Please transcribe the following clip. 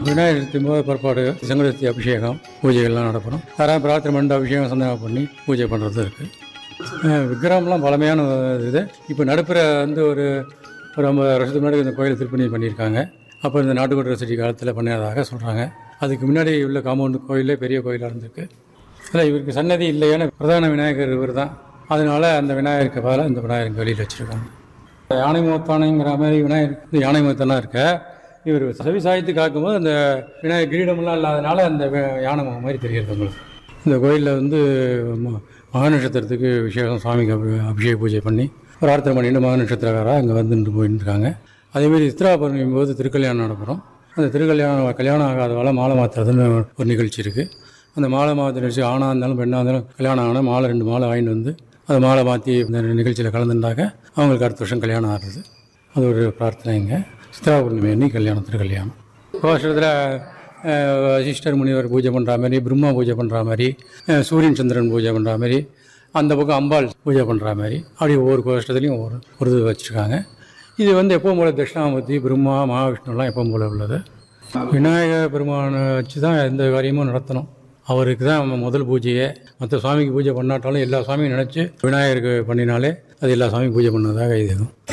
விநாயகர் சதுர்த்தி பிற்பாடு சங்கடத்தி அபிஷேகம் பூஜைகள்லாம் நடப்படும். யாராவது பிரார்த்தனை பண்ணிட்டு அபிஷேகம் சந்தேகம் பண்ணி பூஜை பண்ணுறது இருக்குது. விக்கிரகம்லாம் பழமையான இது. இப்போ நடுப்புற வந்து ஒரு 50 வருஷத்துக்கு முன்னாடி இந்த கோயிலை திருப்பணி பண்ணியிருக்காங்க. அப்போ இந்த நாட்டுக்கோட்டை ரசிட்டி காலத்தில் பண்ணதாக சொல்கிறாங்க. அதுக்கு முன்னாடி உள்ள காம்பவுண்டு கோயிலே பெரிய கோயிலாக இருந்திருக்கு. அதில் இவருக்கு சன்னதி இல்லையான பிரதான விநாயகர் இவர் தான். அதனால் அந்த விநாயகருக்கு பதிலாக இந்த விநாயகருக்கு வெளியில் வச்சுருக்காங்க. யானை முகத்தானைங்கிற மாதிரி விநாயகர் யானை முகத்தானா இருக்க, இவர் செவி சாய்த்து காக்கும்போது அந்த விநாயகர் கிரீடமெல்லாம் இல்லாதனால அந்த யானை முகம் மாதிரி தெரிகிறது உங்களுக்கு. இந்த கோயிலில் வந்து மகா நட்சத்திரத்துக்கு விசேஷம் சுவாமிக்கு அபிஷேக பூஜை பண்ணி பிரார்த்தனை பண்ணிட்டு மகா நட்சத்திரக்காராக அங்கே வந்துட்டு போயிருக்காங்க. அதேமாரி சித்ரா பௌர்ணமி போது திருக்கல்யாணம் நடக்கிறோம். அந்த கல்யாணம் ஆகாதவால மாலை மாற்றுறதுன்னு ஒரு நிகழ்ச்சி இருக்குது. அந்த மாலை மாற்ற நிகழ்ச்சி ஆணாக இருந்தாலும் பெண்ணாக இருந்தாலும் கல்யாணம் ஆனால் மாலை 2 மாலை வாங்கிட்டு வந்து அதை மாலை மாற்றி இந்த நிகழ்ச்சியில் கலந்துட்டாக்க அவங்களுக்கு அடுத்த வருஷம் கல்யாணம் ஆகிறது. அது ஒரு பிரார்த்தனைங்க. சித்ரா பௌர்ணமி அன்னைக்கு திருக்கல்யாணம். கோஷத்தில் வசிஷ்டர் முனிவர் பூஜை பண்ணுற மாதிரி, பிரம்மா பூஜை பண்ணுற மாதிரி, சூரியன் சந்திரன் பூஜை பண்ணுற மாதிரி, அந்த பக்கம் அம்பாள் பூஜை பண்ணுற மாதிரி, அப்படி ஒவ்வொரு கோஷ்டத்துலேயும் ஒரு இது வச்சுருக்காங்க. இது வந்து எப்பவும் போல் தட்சிணாமூர்த்தி, பிரம்மா, மகாவிஷ்ணுலாம் எப்பவும் போல் உள்ளது. விநாயகர் பெருமானை வச்சு தான் எந்த காரியமும் நடத்தணும். அவருக்கு தான் நம்ம முதல் பூஜையே. மற்ற சுவாமிக்கு பூஜை பண்ணாட்டாலும் எல்லா சுவாமியும் நினச்சி விநாயகருக்கு பண்ணினாலே அது எல்லா சுவாமியும் பூஜை பண்ணதாக இது.